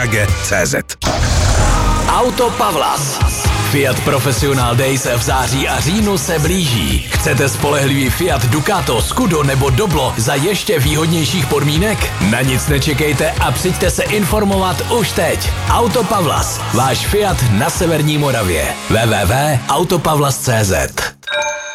CZ. Auto Pavlas. Fiat Professional Days v září a říjnu se blíží. Chcete spolehlivý Fiat Ducato, Scudo nebo Doblo za ještě výhodnějších podmínek? Na nic nečekejte a přijďte se informovat už teď. Auto Pavlas, váš Fiat na severní Moravě. www.autopavlas.cz